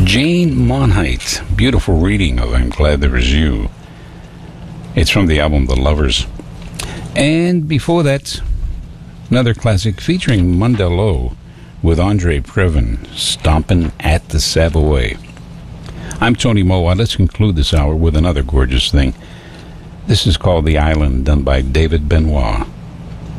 Jane Monheit, beautiful reading of I'm Glad There Was You. It's from the album The Lovers. And before that, another classic featuring Mondello with Andre Previn, Stompin' at the Savoy. I'm Tony Moa. Let's conclude this hour with another gorgeous thing. This is called The Island, done by David Benoit.